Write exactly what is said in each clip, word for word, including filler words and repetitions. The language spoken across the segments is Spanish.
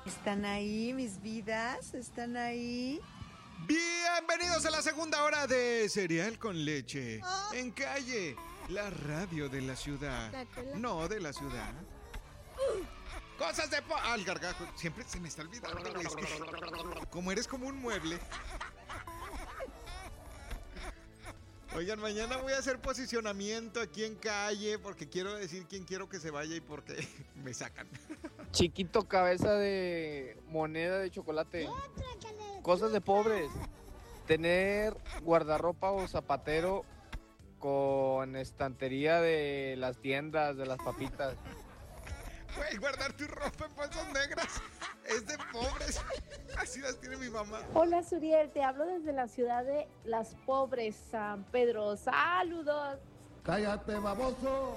¿Están ahí, mis vidas? ¿Están ahí? Bienvenidos a la segunda hora de Cereal con Leche. En Calle, la radio de la ciudad. No de la ciudad. Cosas de po... Ah, el gargajo. Siempre se me está olvidando, güey. Es que como eres como un mueble. Oigan, mañana voy a hacer posicionamiento aquí en Calle porque quiero decir quién quiero que se vaya y por qué me sacan. Chiquito, cabeza de moneda de chocolate. Cosas de pobres. Tener guardarropa o zapatero con estantería de las tiendas, de las papitas. Güey, guardar tu ropa en bolsas negras es de pobres. Así las tiene mi mamá. Hola, Suriel, te hablo desde la ciudad de Las Pobres, San Pedro. ¡Saludos! ¡Cállate, baboso!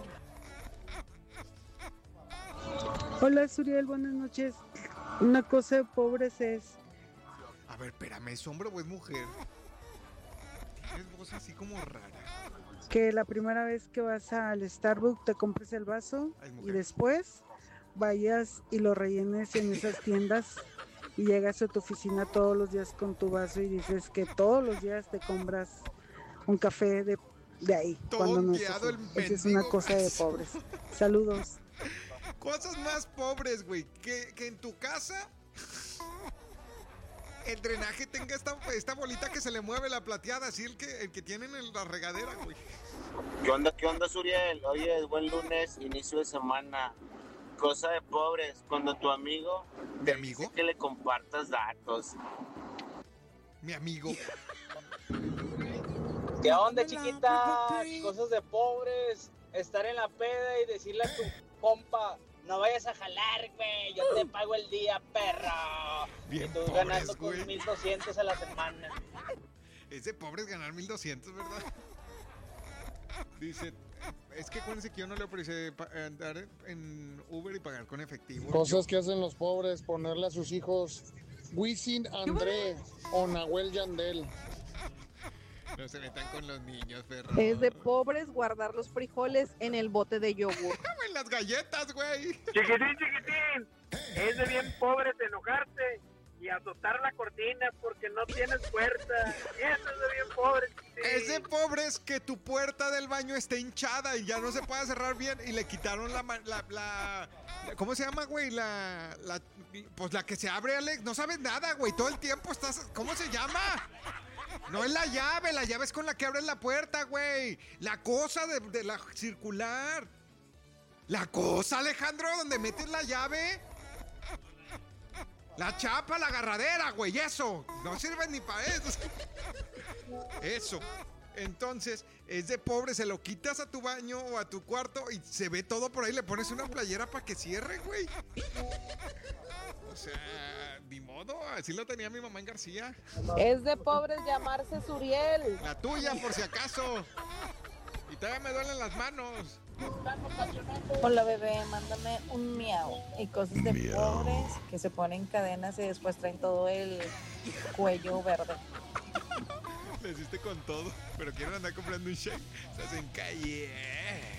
Hola, Suriel, buenas noches. Una cosa de pobres es... A ver, espérame, ¿es hombre o es mujer? Tienes voz así como rara. que la primera vez que vas al Starbucks te compres el vaso y después vayas y lo rellenes en esas tiendas y llegas a tu oficina todos los días con tu vaso y dices que todos los días te compras un café de, de ahí. Todo cuando no es guiado así. el Esa es una mendigo cosa de vaso. pobres. Saludos. Cosas más pobres, güey. Que, que en tu casa el drenaje tenga esta, esta bolita que se le mueve la plateada, así el que, el que tienen en la regadera, güey. ¿Qué onda, qué onda, Suriel? Oye, es buen lunes, inicio de semana. Cosa de pobres, cuando tu amigo ¿Mi amigo? dice que le compartas datos. Mi amigo. ¿Qué onda, chiquitas? Cosas de pobres. Estar en la peda y decirle a tu compa, no vayas a jalar, güey, yo te pago el día, perro. Bien y tú pobres, ganando güey. con mil doscientos a la semana. Es de pobres ganar mil doscientos, ¿verdad? Dice, es que acuérdense que yo no le ofrecí pa- andar en Uber y pagar con efectivo. Cosas que hacen los pobres, ponerle a sus hijos Wisin André o Nahuel Yandel. No se metan con los niños, perro. Es de pobres guardar los frijoles en el bote de yogur. En las galletas, güey. Chiquitín, chiquitín, es de bien pobres enojarte y azotar la cortina porque no tienes puerta. Eso es de bien pobres, chiquitín. Es de pobres que tu puerta del baño esté hinchada y ya no se pueda cerrar bien y le quitaron la... ma- la, la, la- ¿Cómo se llama, güey? La, la... Pues la que se abre, Alex. No sabes nada, güey. Todo el tiempo estás... ¿Cómo se llama? No es la llave. La llave es con la que abres la puerta, güey. La cosa de, de la circular. La cosa, Alejandro, donde metes la llave. La chapa, la agarradera, güey, eso. No sirve ni para eso. Eso. Entonces, es de pobre, se lo quitas a tu baño o a tu cuarto y se ve todo por ahí. Le pones una playera para que cierre, güey. O sea, ni modo. Así lo tenía mi mamá en García. Es de pobres llamarse Suriel. La tuya, por si acaso. Y todavía me duelen las manos. Hola, bebé, mándame un miau. Y cosas de pobres que se ponen cadenas y después traen todo el cuello verde. Le hiciste con todo, pero quieren andar comprando un shake. Se hacen calle.